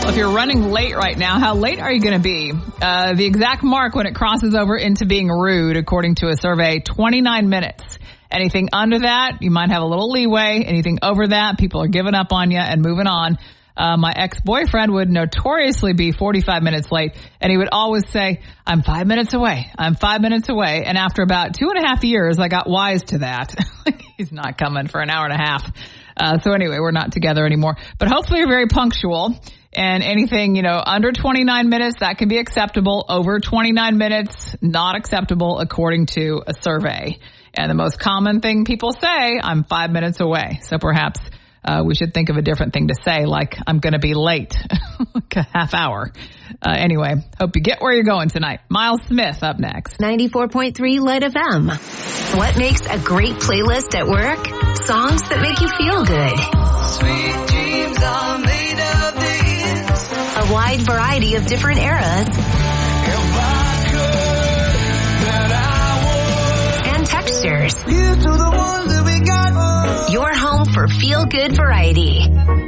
Well, if you're running late right now, how late are you going to be? The exact mark when it crosses over into being rude, according to a survey, 29 minutes. Anything under that, you might have a little leeway. Anything over that, people are giving up on you and moving on. My ex-boyfriend would notoriously be 45 minutes late, and he would always say, I'm 5 minutes away. I'm 5 minutes away. And after about 2.5 years, I got wise to that. He's not coming for an hour and a half. So anyway, we're not together anymore. But hopefully you're very punctual. And anything, under 29 minutes, that can be acceptable. Over 29 minutes, not acceptable according to a survey. And the most common thing people say, I'm 5 minutes away. So perhaps we should think of a different thing to say, like I'm going to be late, like a half hour. Anyway, hope you get where you're going tonight. Miles Smith up next. 94.3 Light FM. What makes a great playlist at work? Songs that make you feel good. Sweet dreams are made of these. A wide variety of different eras. If I could, then I would. And textures. Here's to the ones that we got. Your home for feel-good variety.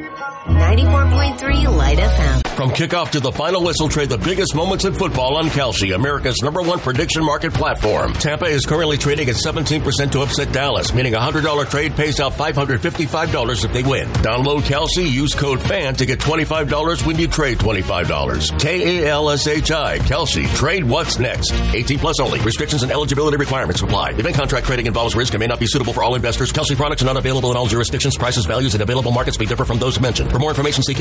94.3 Light FM. From kickoff to the final whistle, trade the biggest moments in football on Kalshi, America's #1 prediction market platform. Tampa is currently trading at 17% to upset Dallas, meaning a $100 trade pays out $555 if they win. Download Kalshi, use code FAN to get $25 when you trade $25. Kalshi, Kalshi. Trade what's next. 18 plus only. Restrictions and eligibility requirements apply. Event contract trading involves risk and may not be suitable for all investors. Kalshi products are not available in all jurisdictions. Prices, values, and available markets may differ from those mentioned. For more information, see